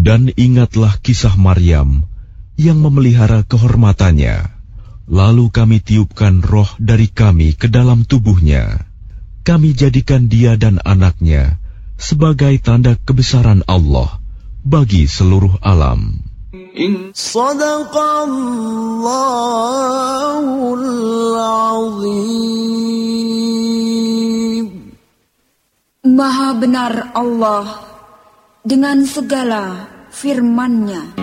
Dan ingatlah kisah Maryam yang memelihara kehormatannya. Lalu kami tiupkan roh dari kami ke dalam tubuhnya. Kami jadikan dia dan anaknya sebagai tanda kebesaran Allah bagi seluruh alam. Shadaqallahul azim. Maha benar Allah dengan segala firman-Nya.